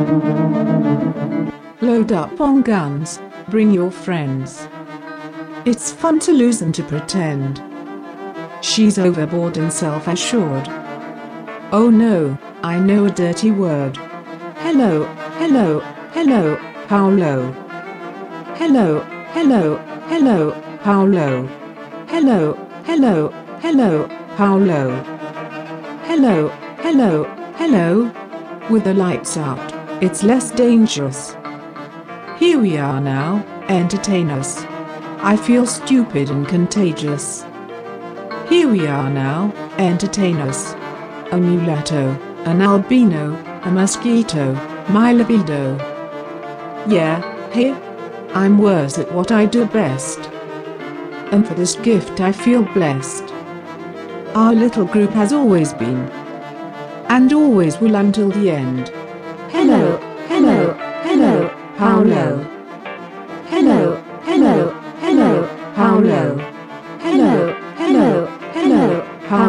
Load up on guns, bring your friends. It's fun to lose and to pretend. She's overboard and self-assured. Oh no, I know a dirty word. Hello, hello, hello, how low? Hello, hello, hello, how low? Hello, hello, hello, how low? Hello, hello, hello. With the lights out, it's less dangerous. Here we are now, entertain us. I feel stupid and contagious. Here we are now, entertain us. A mulatto, an albino, a mosquito, my libido. Yeah, hey, I'm worse at what I do best. And for this gift I feel blessed. Our little group has always been, and always will until the end. Hello, hello, hello, how low? Hello, hello, hello, how low?